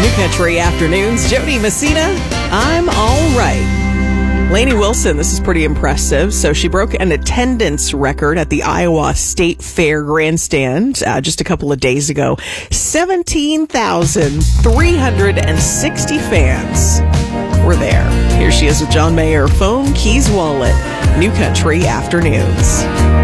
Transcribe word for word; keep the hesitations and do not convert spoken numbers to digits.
New Country Afternoons, Jody Messina, I'm All Right. Lainey Wilson, this is pretty impressive. So she broke an attendance record at the Iowa State Fair Grandstand uh, just a couple of days ago. seventeen thousand three hundred sixty fans were there. Here she is with John Mayer, Phone, Keys, Wallet, New Country Afternoons.